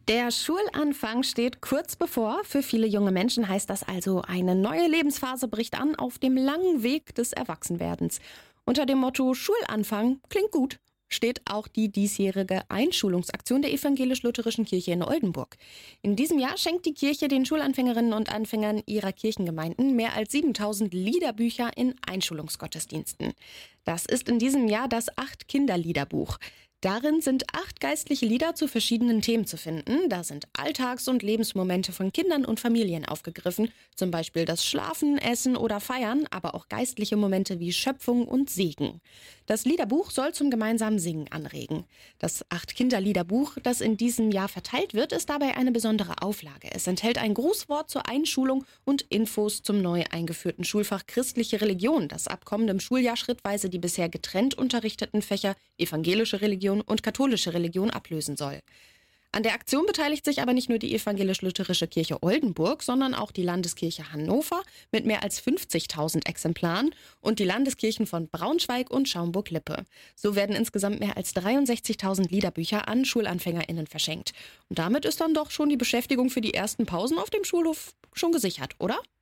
Der Schulanfang steht kurz bevor. Für viele junge Menschen heißt das also, eine neue Lebensphase bricht an auf dem langen Weg des Erwachsenwerdens. Unter dem Motto Schulanfang klingt gut steht auch die diesjährige Einschulungsaktion der Evangelisch-Lutherischen Kirche in Oldenburg. In diesem Jahr schenkt die Kirche den Schulanfängerinnen und Anfängern ihrer Kirchengemeinden mehr als 7000 Liederbücher in Einschulungsgottesdiensten. Das ist in diesem Jahr das 8-Kinder-Liederbuch. Darin sind 8 geistliche Lieder zu verschiedenen Themen zu finden. Da sind Alltags- und Lebensmomente von Kindern und Familien aufgegriffen, zum Beispiel das Schlafen, Essen oder Feiern, aber auch geistliche Momente wie Schöpfung und Segen. Das Liederbuch soll zum gemeinsamen Singen anregen. Das 8-Kinder-Liederbuch, das in diesem Jahr verteilt wird, ist dabei eine besondere Auflage. Es enthält ein Grußwort zur Einschulung und Infos zum neu eingeführten Schulfach Christliche Religion, das ab kommendem Schuljahr schrittweise die bisher getrennt unterrichteten Fächer Evangelische Religion und katholische Religion ablösen soll. An der Aktion beteiligt sich aber nicht nur die Evangelisch-Lutherische Kirche Oldenburg, sondern auch die Landeskirche Hannover mit mehr als 50.000 Exemplaren und die Landeskirchen von Braunschweig und Schaumburg-Lippe. So werden insgesamt mehr als 63.000 Liederbücher an SchulanfängerInnen verschenkt. Und damit ist dann doch schon die Beschäftigung für die ersten Pausen auf dem Schulhof schon gesichert, oder?